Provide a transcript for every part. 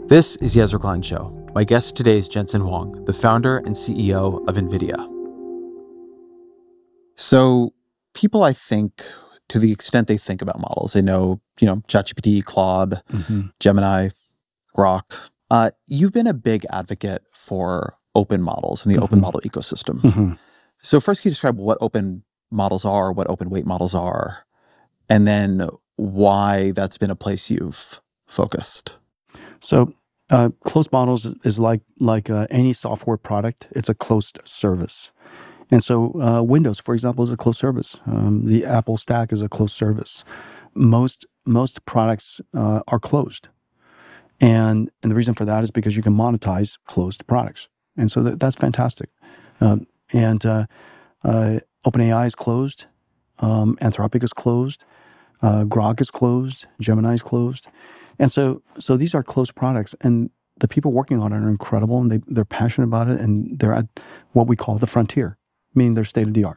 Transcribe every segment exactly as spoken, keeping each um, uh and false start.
This is the Ezra Klein Show. My guest today is Jensen Huang, the founder and C E O of NVIDIA. So people, I think, to the extent they think about models, they know, you know, ChatGPT, Claude, Mm-hmm. Gemini, Grok. Uh, you've been a big advocate for open models and the Mm-hmm. open model ecosystem. Mm-hmm. So first, can you describe what open models are, what open weight models are, and then why that's been a place you've focused? So uh, closed models is, is like like uh, any software product. It's a closed service. And so uh, Windows, for example, is a closed service. Um, the Apple stack is a closed service. Most most products uh, are closed. And, and the reason for that is because you can monetize closed products. And so that, that's fantastic. Um, and uh, uh, OpenAI is closed. Um, Anthropic is closed. Uh, Grok is closed. Gemini is closed. And so so these are closed products. And the people working on it are incredible. And they, they're passionate about it. And they're at what we call the frontier, meaning they're state of the art.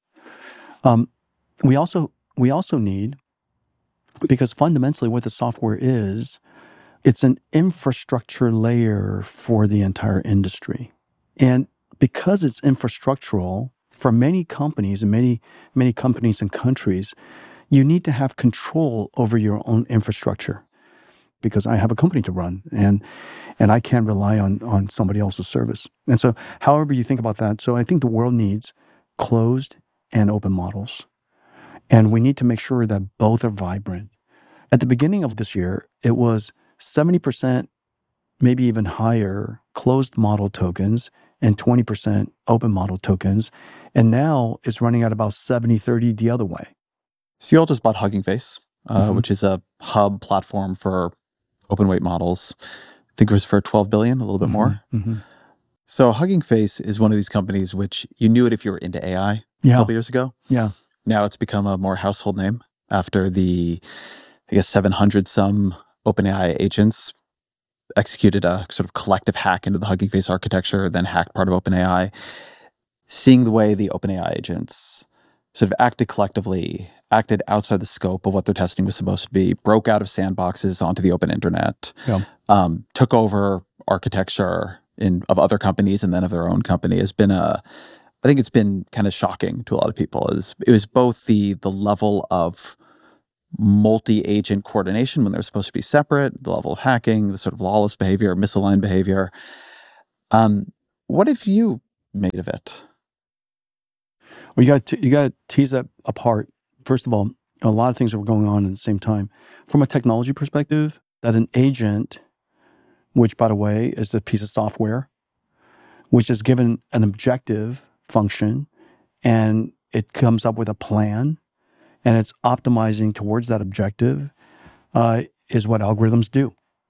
Um, we also we also need, because fundamentally what the software is, it's an infrastructure layer for the entire industry. And because it's infrastructural, for many companies and many, many companies and countries, you need to have control over your own infrastructure. Because I have a company to run and and I can't rely on on somebody else's service. And so however you think about that, so I think the world needs closed and open models. And we need to make sure that both are vibrant. At the beginning of this year, it was seventy percent, maybe even higher, closed model tokens and twenty percent open model tokens. And now it's running at about seventy thirty the other way. So you all just bought Hugging Face, uh, Mhm. which is a hub platform for open weight models. I think it was for twelve billion dollars, a little bit more. Mhm. So Hugging Face is one of these companies which you knew it if you were into A I a Yeah. couple years ago. Yeah. Now it's become a more household name after the, I guess, seven hundred some OpenAI agents executed a sort of collective hack into the Hugging Face architecture, then hacked part of OpenAI. Seeing the way the OpenAI agents sort of acted collectively, acted outside the scope of what their testing was supposed to be, broke out of sandboxes onto the open internet, Yeah. um, took over architecture in of other companies and then of their own company has been a, I think it's been kind of shocking to a lot of people. It was, it was both the the level of multi-agent coordination when they're supposed to be separate, the level of hacking, the sort of lawless behavior, misaligned behavior. Um, what have you made of it? Well, you got to, you got to tease that apart. First of all, a lot of things are going on at the same time. From a technology perspective, that an agent, which by the way is a piece of software, which is given an objective function, and it comes up with a plan, and it's optimizing towards that objective, uh, is what algorithms do.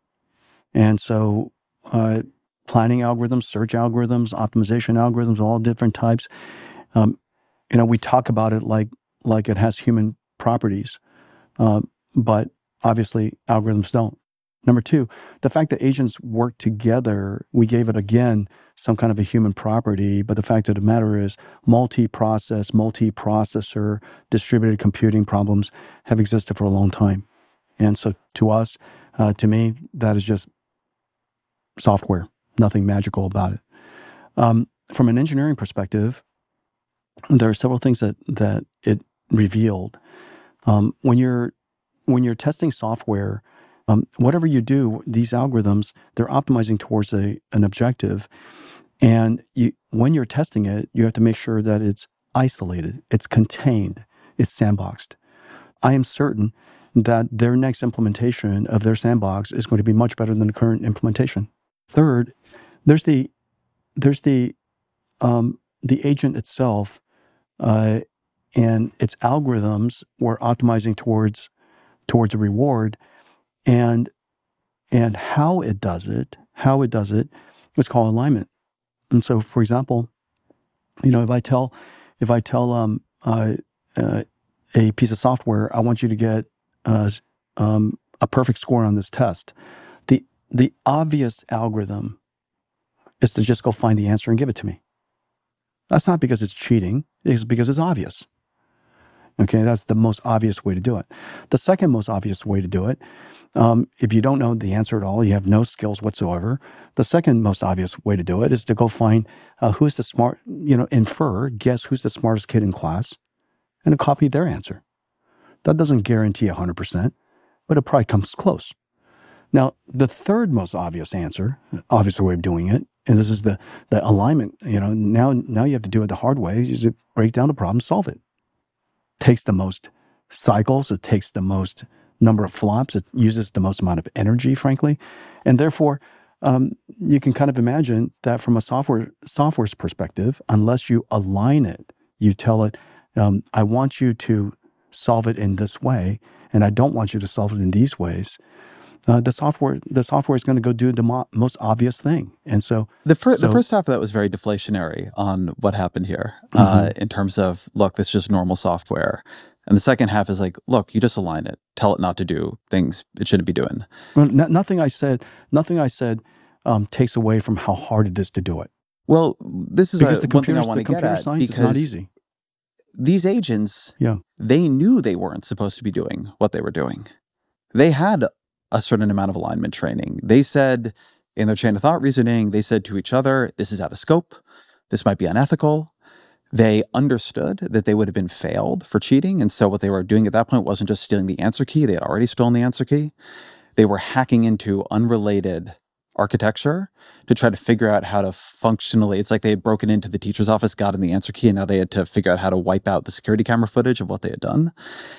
And so, uh, planning algorithms, search algorithms, optimization algorithms, all different types. Um, you know, we talk about it like like it has human properties, uh, but obviously algorithms don't. Number two, the fact that agents work together, we gave it again some kind of a human property, but the fact of the matter is multi-process, multi-processor, distributed computing problems have existed for a long time. And so to us, uh, to me, that is just software, nothing magical about it. Um, from an engineering perspective, there are several things that that it revealed. Um, when you're when you're testing software, um, whatever you do, these algorithms, they're optimizing towards a an objective, and you when you're testing it, you have to make sure that it's isolated, it's contained, it's sandboxed. I am certain that their next implementation of their sandbox is going to be much better than the current implementation. Third, there's the there's the um, the agent itself. Uh, and its algorithms were optimizing towards towards a reward, and and how it does it, how it does it, is called alignment. And so, for example, you know, if I tell if I tell um, uh, uh, a piece of software, I want you to get uh, um, a perfect score on this test, the the obvious algorithm is to just go find the answer and give it to me. That's not because it's cheating; it's because it's obvious. Okay, that's the most obvious way to do it. The second most obvious way to do it, um, if you don't know the answer at all, you have no skills whatsoever. The second most obvious way to do it is to go find uh, who's the smart, you know, infer, guess who's the smartest kid in class, and to copy their answer. That doesn't guarantee one hundred percent, but it probably comes close. Now, the third most obvious answer, obvious way of doing it, and this is the the alignment. You know, now now you have to do it the hard way. Is to break down the problem, solve it. Takes the most cycles. It takes the most number of flops. It uses the most amount of energy, frankly, and therefore, um, you can kind of imagine that from a software software's perspective, unless you align it, you tell it, um, "I want you to solve it in this way, and I don't want you to solve it in these ways." Uh, the software the software is going to go do the mo- most obvious thing, and so The first, the so first half of that was very deflationary on what happened here, mhm. uh, in terms of, look, this is just normal software. And the second half is like, look, you just align it, tell it not to do things it shouldn't be doing. Well, no, nothing I said nothing I said um, takes away from how hard it is to do it, Well, this is because a, the one thing I computers want the to get computer at, science is not because easy. these agents, Yeah. they knew they weren't supposed to be doing what they were doing. They had a certain amount of alignment training. They said in their chain of thought reasoning, they said to each other, this is out of scope. This might be unethical. They understood that they would have been failed for cheating. And so what they were doing at that point wasn't just stealing the answer key. They had already stolen the answer key. They were hacking into unrelated architecture to try to figure out how to functionally, it's like they had broken into the teacher's office, gotten the answer key, and now they had to figure out how to wipe out the security camera footage of what they had done.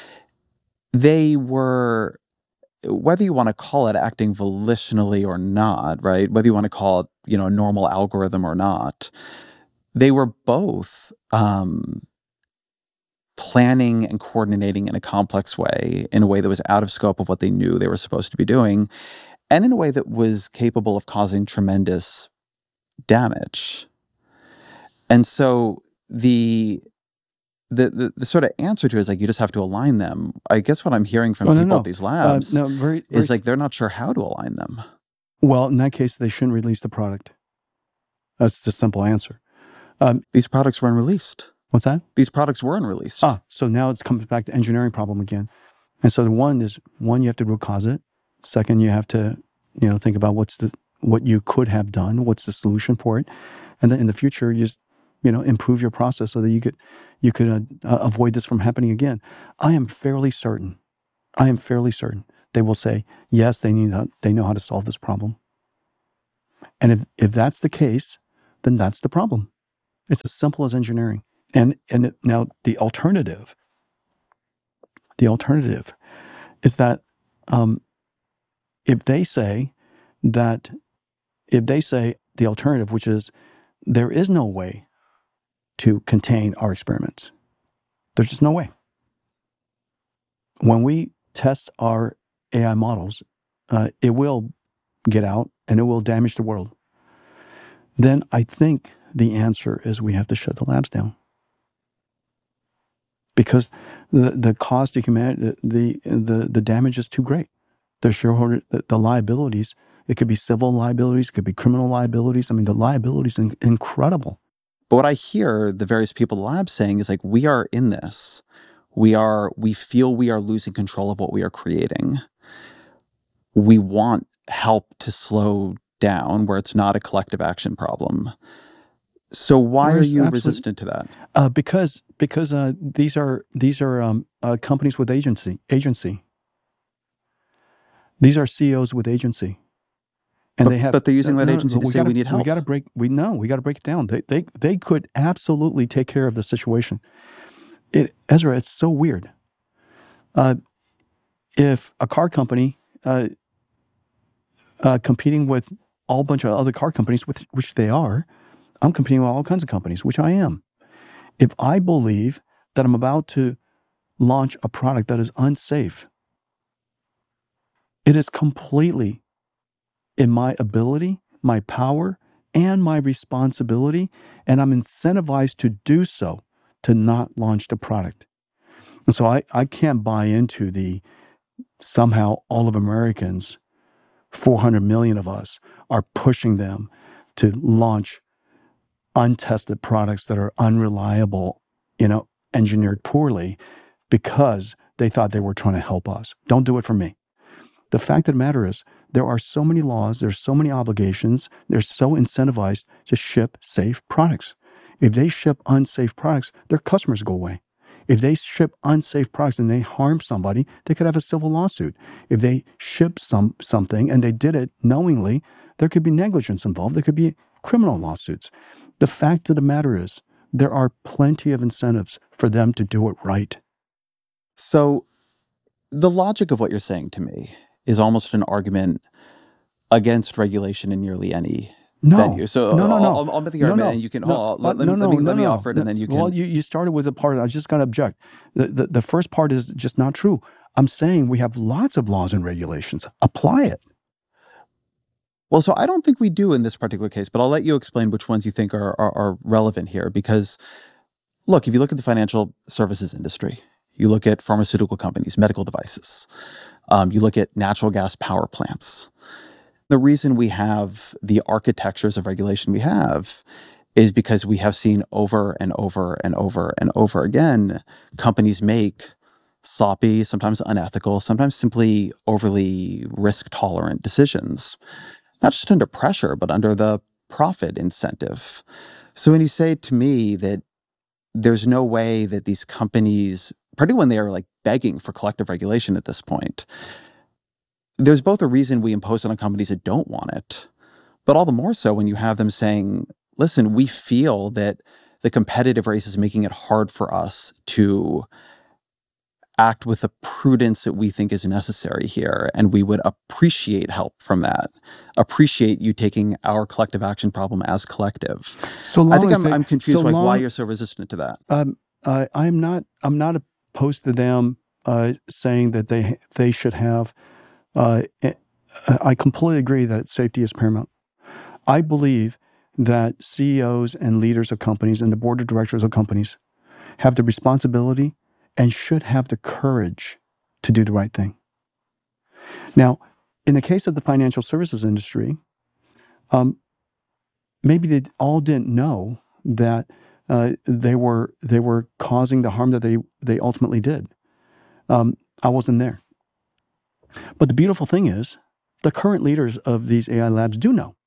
They were, whether you want to call it acting volitionally or not, right? Whether you want to call it, you know, a normal algorithm or not, they were both um, planning and coordinating in a complex way, in a way that was out of scope of what they knew they were supposed to be doing, and in a way that was capable of causing tremendous damage. And so the the the, the sort of answer to it is like, you just have to align them. I guess what I'm hearing from Oh, no, people no. at these Uh, labs no, very, very is like s- they're not sure how to align them. well, in that case, they shouldn't release the product. That's the simple answer. Um, These products weren't released. what's that? These products weren't released. Ah, so now it comes back to engineering problem again. And so the one is, one, you have to root cause it. Second, you have to, you know, think about what's the what you could have done, what's the solution for it, and then in the future, you just, you know, improve your process so that you could you could uh, uh, avoid this from happening again. I am fairly certain. I am fairly certain they will say yes. They need how, they know how to solve this problem. And if if that's the case, then that's the problem. It's as simple as engineering. And and it, now the alternative, the alternative is that um, if they say that if they say the alternative, which is there is no way to contain our experiments, there's just no way. When we test our A I models, uh, it will get out and it will damage the world. Then I think the answer is we have to shut the labs down, because the the cost to humanity, the the the damage is too great. The shareholder, the, the liabilities, it could be civil liabilities, it could be criminal liabilities. I mean, the liabilities are incredible. But what I hear the various people in the lab saying is like, we are in this. We are, we feel we are losing control of what we are creating. We want help to slow down where it's not a collective action problem. So why are There's you absolute- resistant to that? Uh, because because uh, these are these are um, uh, companies with agency agency. These are C E Os with agency, and But, they have. but they're using uh, that no, agency but to we say gotta, we need help. We got to break. We know we got to break it down. They they they could absolutely take care of the situation. It, Ezra, it's so weird. Uh, if a car company uh, uh, competing with all bunch of other car companies, with which they are, I'm competing with all kinds of companies, which I am. If I believe that I'm about to launch a product that is unsafe, it is completely in my ability, my power, and my responsibility, and I'm incentivized to do so, to not launch the product. And so I, I can't buy into the somehow all of Americans, four hundred million of us, are pushing them to launch untested products that are unreliable, you know, engineered poorly, because they thought they were trying to help us. Don't do it for me. The fact of the matter is, there are so many laws, there's so many obligations, they're so incentivized to ship safe products. If they ship unsafe products, their customers go away. If they ship unsafe products and they harm somebody, they could have a civil lawsuit. If they ship some something and they did it knowingly, there could be negligence involved. There could be criminal lawsuits. The fact of the matter is, there are plenty of incentives for them to do it right. So the logic of what you're saying to me is almost an argument against regulation in nearly any No, venue. So no, no, no. I'll, I'll, I'll make the No, argument, no, and you can. no, hold- but let, no, me, no, let me no, let me no. offer it, and then you can. Well, you, you started with a part. I just got to object. The, the the first part is just not true. I'm saying we have lots of laws and regulations. Apply it. Well, so I don't think we do in this particular case, but I'll let you explain which ones you think are, are, are relevant here. Because, look, if you look at the financial services industry, you look at pharmaceutical companies, medical devices, um, you look at natural gas power plants. The reason we have the architectures of regulation we have is because we have seen over and over and over and over again companies make sloppy, sometimes unethical, sometimes simply overly risk tolerant decisions, not just under pressure, but under the profit incentive. So when you say to me that there's no way that these companies, particularly when they are like begging for collective regulation at this point, there's both a reason we impose it on companies that don't want it, but all the more so when you have them saying, listen, we feel that the competitive race is making it hard for us to act with the prudence that we think is necessary here. And we would appreciate help from that, appreciate you taking our collective action problem as collective. So long I think as I'm, they, I'm confused so like why long- you're so resistant to that. Um, uh, I'm not. I'm not opposed to them uh, saying that they they should have. Uh, I completely agree that safety is paramount. I believe that C E Os and leaders of companies and the board of directors of companies have the responsibility and should have the courage to do the right thing. Now, in the case of the financial services industry, um, maybe they all didn't know that uh, they were they were causing the harm that they they ultimately did. Um, I wasn't there, but the beautiful thing is, the current leaders of these A I labs do know,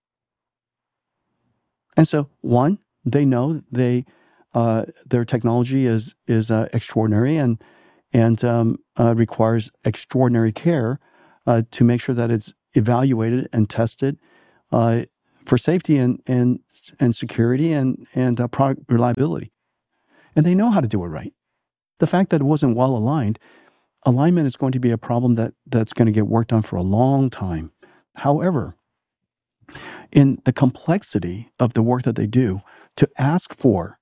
and so one, they know they uh, their technology is is uh, extraordinary and and um, uh, requires extraordinary care uh, to make sure that it's evaluated and tested uh, for safety and and and security and and uh, product reliability, and they know how to do it right. The fact that it wasn't well aligned, alignment is going to be a problem that that's going to get worked on for a long time. However, in the complexity of the work that they do, to ask for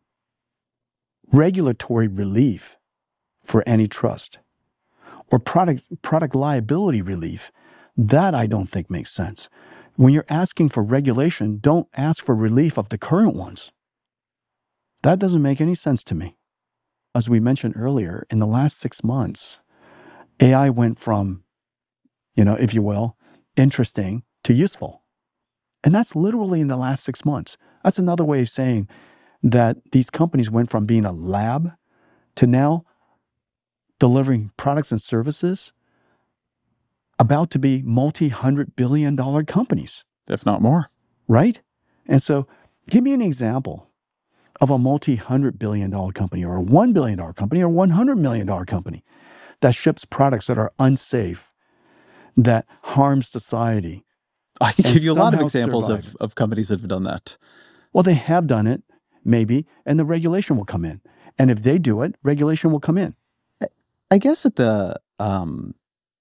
regulatory relief for antitrust or product product liability relief, that I don't think makes sense. When you're asking for regulation, don't ask for relief of the current ones. That doesn't make any sense to me. As we mentioned earlier, in the last six months, A I went from, you know, if you will, interesting to useful. And that's literally in the last six months. That's another way of saying that these companies went from being a lab to now delivering products and services about to be multi-hundred billion dollar companies, If not more. right? And so give me an example of a multi-hundred billion dollar company or a one billion dollar company or one hundred million dollar company that ships products that are unsafe, that harm society. I can And give you a lot of somehow examples of, survive. of companies that have done that. Well, they have done it, maybe, and the regulation will come in. And if they do it, regulation will come in. I guess at the um,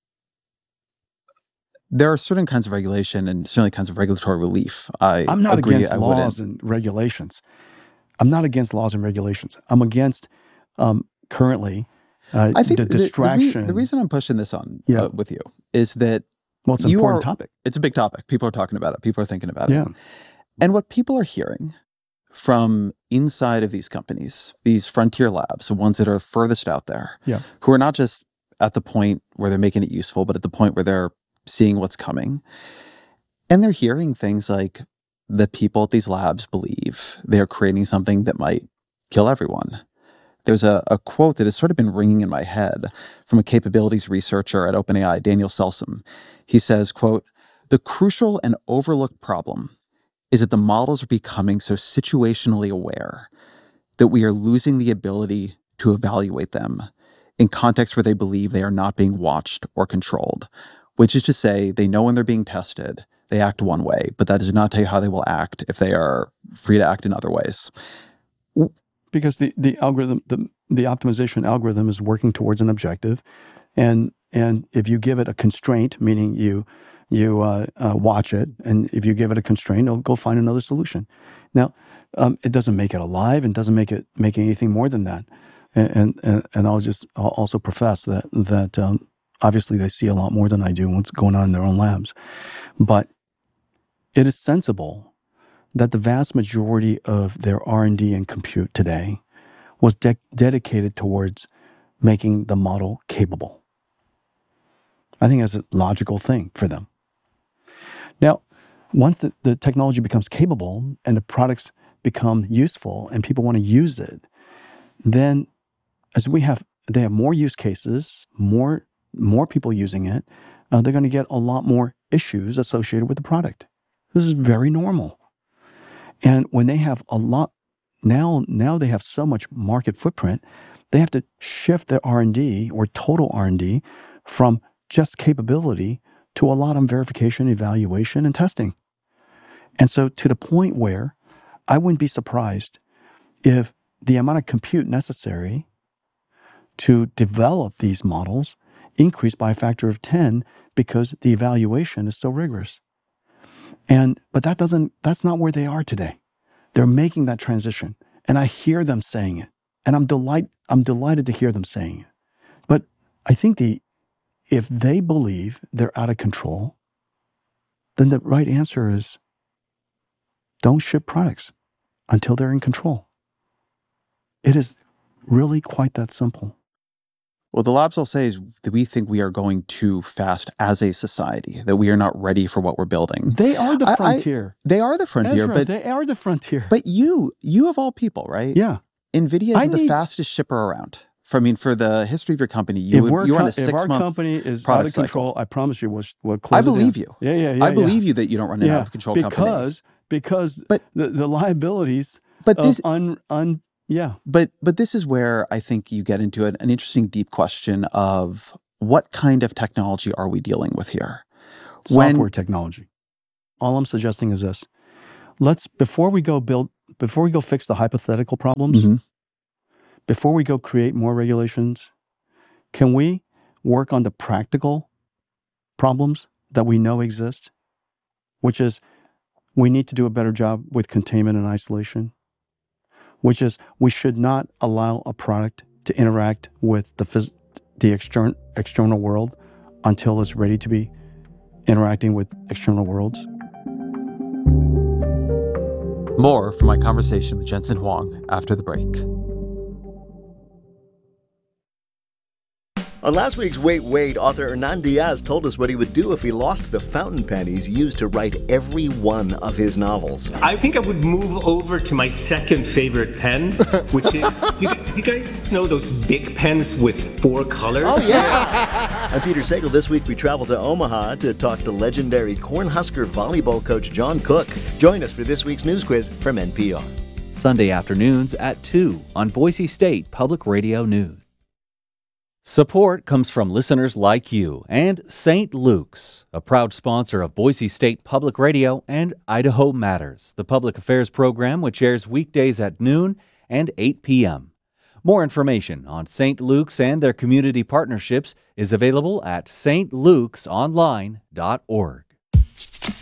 there are certain kinds of regulation and certainly kinds of regulatory relief. I I'm not agree. against I laws wouldn't. and regulations. I'm not against laws and regulations. I'm against um, currently uh, I think the the, the, re- distraction. the reason I'm pushing this on Yeah. uh, with you is that well, it's an you important are- topic. it's a big topic. People are talking about it. People are thinking about Yeah. it. And what people are hearing from inside of these companies, these frontier labs, the ones that are furthest out there, Yeah. who are not just at the point where they're making it useful, but at the point where they're seeing what's coming. And they're hearing things like the people at these labs believe they're creating something that might kill everyone. there's a, a quote that has sort of been ringing in my head from a capabilities researcher at OpenAI, Daniel Selsom. He says, quote, "The crucial and overlooked problem is that the models are becoming so situationally aware that we are losing the ability to evaluate them in contexts where they believe they are not being watched or controlled, which is to say they know when they're being tested, they act one way, but that does not tell you how they will act if they are free to act in other ways." Because the, the algorithm, the, the optimization algorithm is working towards an objective. And and if you give it a constraint, meaning you you uh, uh, watch it, and if you give it a constraint, it'll go find another solution. Now, um, it doesn't make it alive and doesn't make it make anything more than that. And and, and I'll just I'll also profess that that um, obviously they see a lot more than I do what's going on in their own labs. But it is sensible that the vast majority of their R and D and compute today was de- dedicated towards making the model capable. I think that's a logical thing for them. Now, once the, the technology becomes capable and the products become useful and people want to use it, then as we have, they have more use cases, more more people using it, uh, they're going to get a lot more issues associated with the product. This is very normal. And when they have a lot, now now they have so much market footprint, they have to shift their R and D or total R and D from just capability to a lot on verification, evaluation, and testing. And so to the point where I wouldn't be surprised if the amount of compute necessary to develop these models increased by a factor of ten because the evaluation is so rigorous. And but that doesn't that's not where they are today. They're making that transition. And I hear them saying it. And I'm delight I'm delighted to hear them saying it. But I think the if they believe they're out of control, then the right answer is don't ship products until they're in control. It is really quite that simple. Well, the labs will say is that we think we are going too fast as a society, that we are not ready for what we're building. They are the I- I- frontier. They are the frontier, Ezra, but they are the frontier. but you, you of all people, right? yeah. NVIDIA is I the need- fastest shipper around. For, I mean, for the history of your company, If, you would, we're you're on co- a if six our month. company is out product of control, cycle. I promise you we'll, we'll close I it down. believe you. Yeah, yeah, yeah. I yeah. believe you that you don't run an yeah. out of control company. because because But- the, the liabilities But of this, un un yeah. but but this is where I think you get into an, an interesting, deep question of what kind of technology are we dealing with here? When- Software technology. All I'm suggesting is this. Let's before we go build before we go fix the hypothetical problems, Mhm. before we go create more regulations, can we work on the practical problems that we know exist, which is we need to do a better job with containment and isolation, which is we should not allow a product to interact with the phys- the external external world until it's ready to be interacting with external worlds. More from my conversation with Jensen Huang after the break. On last week's Wait, Wait, author Hernan Diaz told us what he would do if he lost the fountain pen he's used to write every one of his novels. I think I would move over to my second favorite pen, which is, you, you guys know those big pens with four colors? Oh, yeah! I'm Peter Sagal. This week we travel to Omaha to talk to legendary Cornhusker volleyball coach John Cook. Join us for this week's news quiz from N P R. Sunday afternoons at two on Boise State Public Radio News. Support comes from listeners like you and Saint Luke's, a proud sponsor of Boise State Public Radio and Idaho Matters, the public affairs program which airs weekdays at noon and eight p.m. More information on Saint Luke's and their community partnerships is available at s t lukes online dot org.